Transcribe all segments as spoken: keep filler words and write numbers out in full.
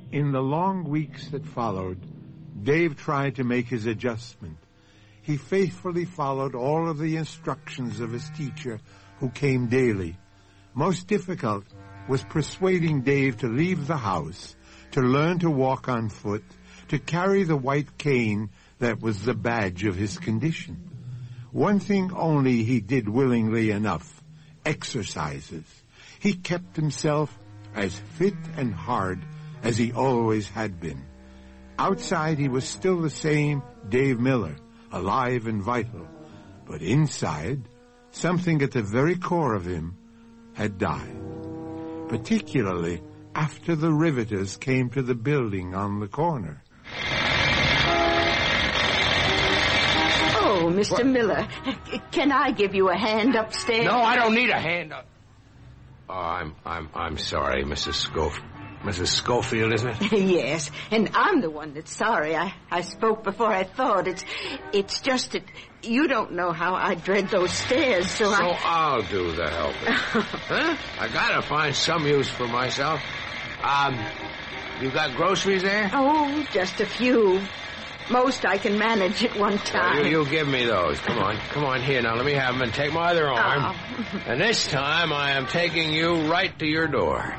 In the long weeks that followed, Dave tried to make his adjustment. He faithfully followed all of the instructions of his teacher, who came daily. Most difficult was persuading Dave to leave the house, to learn to walk on foot, to carry the white cane that was the badge of his condition. One thing only he did willingly enough: exercises. He kept himself as fit and hard as he always had been. Outside he was still the same Dave Miller, alive and vital. But inside, something at the very core of him had died. Particularly after the riveters came to the building on the corner. Oh, Mister What? Miller, can I give you a hand upstairs? No, I don't need a hand up. Oh, I'm, I'm, I'm sorry, Missus Schofield. Missus Schofield, isn't it? Yes, and I'm the one that's sorry. I, I spoke before I thought. It's, it's just that you don't know how I dread those stairs, so, so I... So I'll do the helping. Huh? I gotta find some use for myself. Um, you got groceries there? Oh, just a few. Most I can manage at one time. Well, you, you give me those. Come on. Come on here now. Let me have them and take my other arm. Oh. And this time I am taking you right to your door.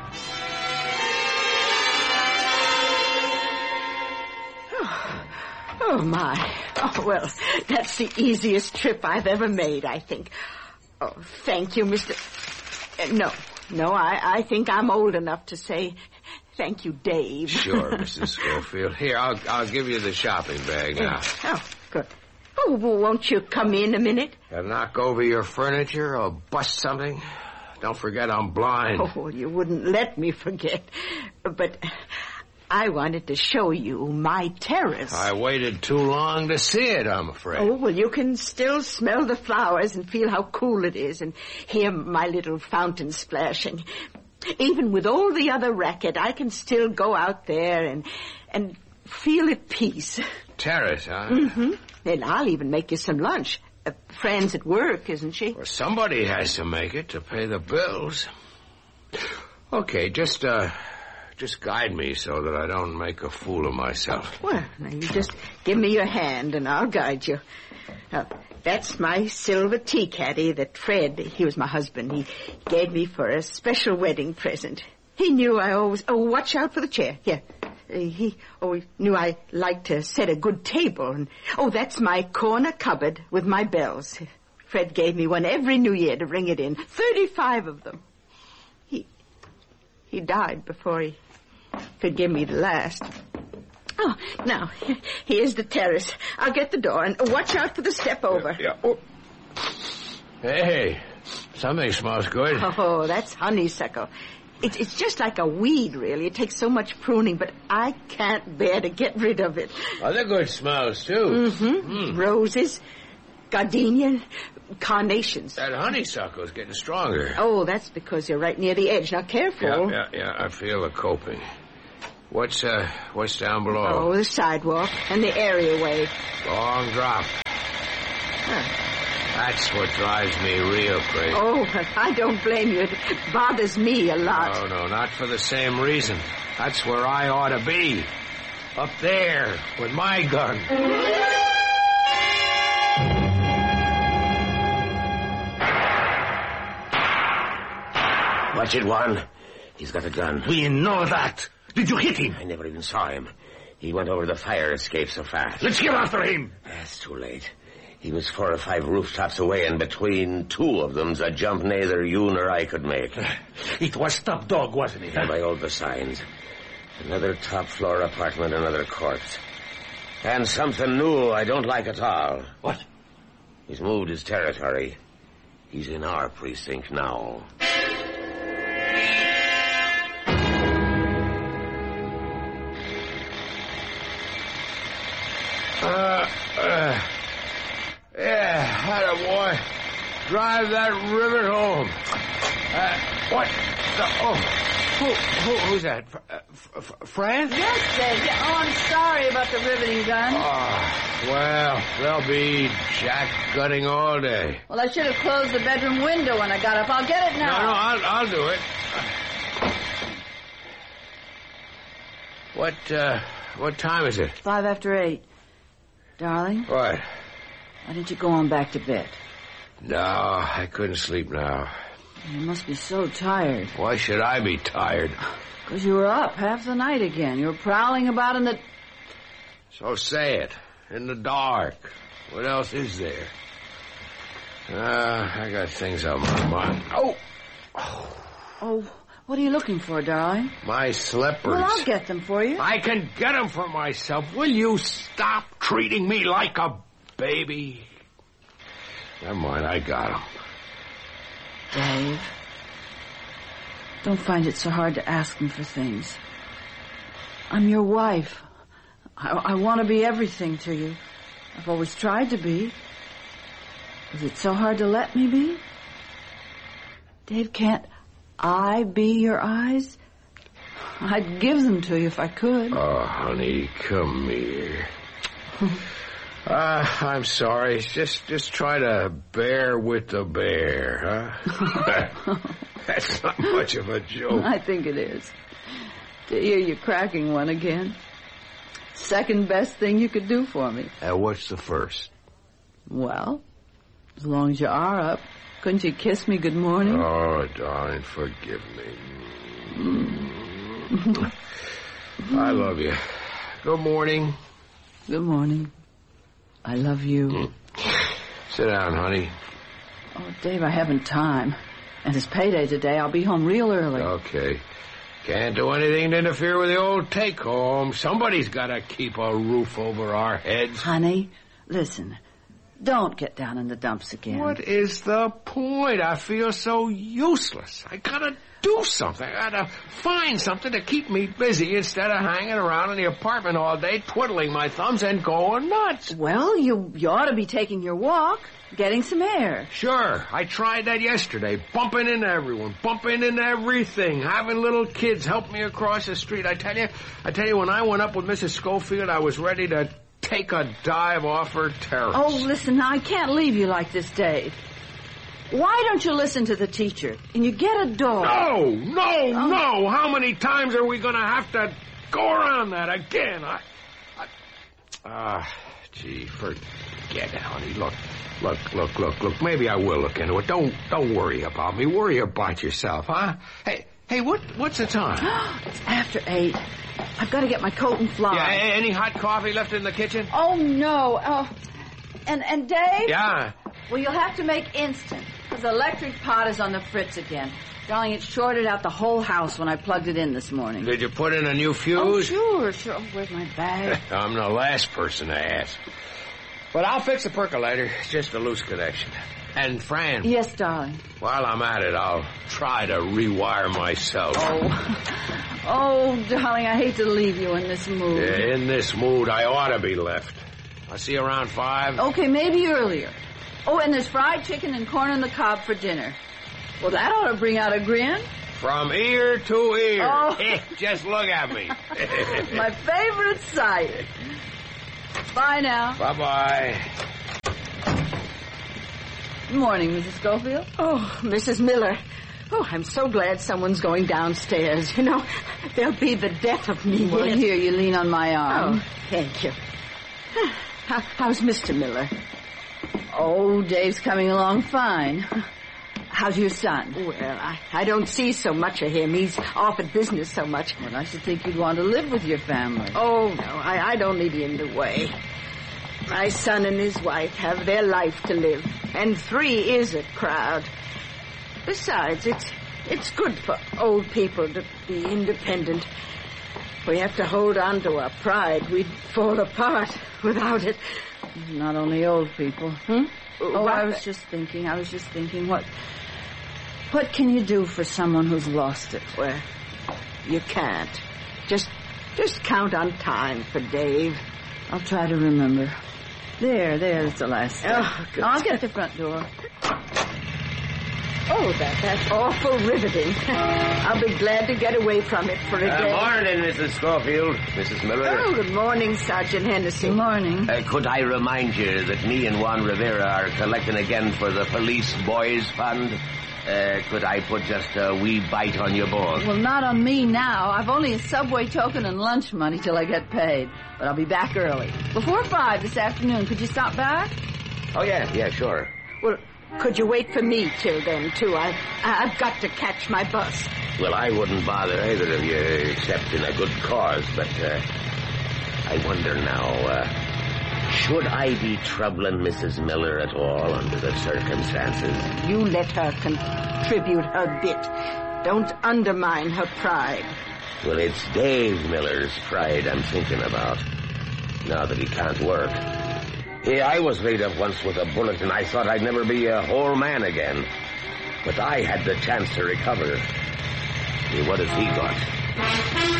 Oh, my. Oh, well, that's the easiest trip I've ever made, I think. Oh, thank you, Mister Uh, no, no, I, I think I'm old enough to say thank you, Dave. Sure, Missus Schofield. Here, I'll, I'll give you the shopping bag now. Oh, good. Oh, well, won't you come in a minute? I'll knock over your furniture or bust something. Don't forget I'm blind. Oh, you wouldn't let me forget. But I wanted to show you my terrace. I waited too long to see it, I'm afraid. Oh, well, you can still smell the flowers and feel how cool it is and hear my little fountain splashing. Even with all the other racket, I can still go out there and and feel at peace. Terrace, huh? Mm-hmm. And I'll even make you some lunch. Uh, Fran's at work, isn't she? Well, somebody has to make it to pay the bills. Okay, just, uh... Just guide me so that I don't make a fool of myself. Well, now you just give me your hand and I'll guide you. Now, that's my silver tea caddy that Fred, he was my husband, he gave me for a special wedding present. He knew I always... Oh, watch out for the chair. Here. Uh, he always knew I liked to set a good table. And oh, that's my corner cupboard with my bells. Fred gave me one every New Year to ring it in. Thirty-five of them. He... He died before he... could give me the last. Oh, now, here's the terrace. I'll get the door, and watch out for the step over. Yeah. yeah. Oh. Hey, something smells good. Oh, that's honeysuckle. It, it's just like a weed, really. It takes so much pruning, but I can't bear to get rid of it. Other good smells, too. Mm-hmm. Mm. Roses, gardenia, carnations. That honeysuckle's getting stronger. Oh, that's because you're right near the edge. Now, careful. Yeah, yeah, yeah. I feel the coping. What's, uh, what's down below? Oh, the sidewalk and the areaway. Long drop. Huh. That's what drives me real crazy. Oh, I don't blame you. It bothers me a lot. No, no, not for the same reason. That's where I ought to be. Up there, with my gun. Watch it, Juan. He's got a gun. We know that. Did you hit him? I never even saw him. He went over the fire escape so fast. Let's get after him. It's too late. He was four or five rooftops away, and between two of them's a jump neither you nor I could make. It was Top Dog, wasn't it? And by all the signs. Another top-floor apartment, another corpse. And something new I don't like at all. What? He's moved his territory. He's in our precinct now. Uh, uh, yeah, had a boy. Drive that rivet home. Uh, what? The, oh, who, who, who's that? Uh, F- F- Fran? Yes, Fred. Oh, I'm sorry about the riveting gun. Oh, well, they'll be jack-gutting all day. Well, I should have closed the bedroom window when I got up. I'll get it now. No, no, I'll, I'll do it. What, uh, what time is it? Five after eight. Darling, What? why didn't you go on back to bed? No, I couldn't sleep now. You must be so tired. Why should I be tired? Because you were up half the night again. You were prowling about in the... So say it. In the dark. What else is there? Uh, I got things on my mind. Oh! Oh, what are you looking for, darling? My slippers. Well, I'll get them for you. I can get them for myself. Will you stop treating me like a baby? Never mind, I got them. Dave, don't find it so hard to ask me for things. I'm your wife. I, I want to be everything to you. I've always tried to be. Is it so hard to let me be? Dave, can't I be your eyes? I'd give them to you if I could. Oh, honey, come here. Uh, I'm sorry. Just just try to bear with the bear, huh? That's not much of a joke. I think it is. To hear you cracking one again. Second best thing you could do for me. Uh, what's the first? Well, as long as you are up, couldn't you kiss me good morning? Oh, darling, forgive me. Mm. I love you. Good morning. Good morning. I love you. Mm. Sit down, honey. Oh, Dave, I haven't time. And it's payday today. I'll be home real early. Okay. Can't do anything to interfere with the old take-home. Somebody's got to keep a roof over our heads. Honey, listen. Don't get down in the dumps again. What is the point? I feel so useless. I gotta do something. I gotta find something to keep me busy instead of hanging around in the apartment all day, twiddling my thumbs and going nuts. Well, you, you ought to be taking your walk, getting some air. Sure, I tried that yesterday, bumping into everyone, bumping into everything, having little kids help me across the street. I tell you, I tell you, when I went up with Missus Schofield, I was ready to take a dive off her terrace. Oh, listen, I can't leave you like this, Dave. Why don't you listen to the teacher and you get a dog? No, no, oh. no. How many times are we going to have to go around that again? I, I, ah, gee, forget it, honey. Look, look, look, look, look. Maybe I will look into it. Don't, don't worry about me. Worry about yourself, huh? Hey, hey, what, what's the time? It's after eight. I've got to get my coat and fly. Yeah, any hot coffee left in the kitchen? Oh, no. Oh, and, and Dave? Yeah? Well, you'll have to make instant, because the electric pot is on the fritz again. Darling, it shorted out the whole house when I plugged it in this morning. Did you put in a new fuse? Oh, sure, sure. Oh, where's my bag? I'm the last person to ask. But I'll fix the percolator. It's just a loose connection. And, Fran. Yes, darling. While I'm at it, I'll try to rewire myself. Oh, oh, darling, I hate to leave you in this mood. Yeah, in this mood, I ought to be left. I'll see you around five. Okay, maybe earlier. Oh, and there's fried chicken and corn on the cob for dinner. Well, that ought to bring out a grin. From ear to ear. Oh. Just look at me. My favorite sight. Bye now. Bye-bye. Good morning, Missus Schofield. Oh, Missus Miller. Oh, I'm so glad someone's going downstairs. You know, they'll be the death of me. Well, yet. Here, you lean on my arm. Oh, thank you. How, how's Mister Miller? Oh, Dave's coming along fine. How's your son? Well, I, I don't see so much of him. He's off at business so much. Well, I should think you'd want to live with your family. Oh, no, I, I don't need you in the way. My son and his wife have their life to live, and three is a crowd. Besides, it's it's good for old people to be independent. We have to hold on to our pride. We'd fall apart without it. Not only old people. Hmm? Oh, What? I was just thinking, I was just thinking, what, what can you do for someone who's lost it? Well, you can't. Just, just count on time for Dave. I'll try to remember. There, there, that's the last step. Oh, good. I'll get the front door. Oh, that, that's awful riveting. I'll be glad to get away from it for a Uh, day. morning, Missus Schofield. Missus Miller. Oh, good morning, Sergeant Hennessy. Good morning. Uh, could I remind you that me and Juan Rivera are collecting again for the police boys fund? Uh, could I put just a wee bite on your board? Well, not on me now. I've only a subway token and lunch money till I get paid. But I'll be back early. Before five this afternoon. Could you stop back? Oh, yeah, yeah, sure. Well, could you wait for me till then, too? I, I've got to catch my bus. Well, I wouldn't bother either of you, except in a good cause, but uh, I wonder now, uh, should I be troubling Missus Miller at all under the circumstances? You let her contribute her bit. Don't undermine her pride. Well, it's Dave Miller's pride I'm thinking about, now that he can't work. Yeah, I was laid up once with a bullet, and I thought I'd never be a whole man again. But I had the chance to recover. What has he got?